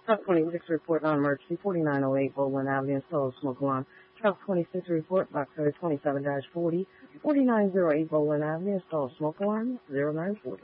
Truck 26 report non-emergency, 4908 Bowling Avenue, installed smoke alarm. Truck 26 report, box code 27-40, 4908 Bowling Avenue, installed smoke alarm, 0940.